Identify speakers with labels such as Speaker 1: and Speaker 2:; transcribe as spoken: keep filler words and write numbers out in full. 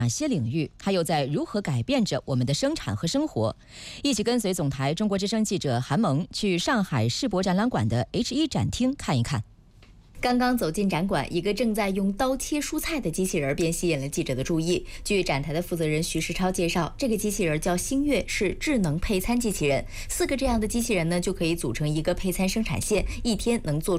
Speaker 1: 哪些领域，它又在如何改变着我们的生产和生活？一起跟随总台中国之声记者韩萌去上海世博展览馆的 H 一 展厅看一看。
Speaker 2: 刚刚走进展馆，一个正在用刀切蔬菜的机器人便吸引了记者的注意。据展台的负责人徐世超介绍，这个机器人叫星月，是智能配餐机器人。四个这样的机器人呢，就可以组成一个配餐生产线，一天能做出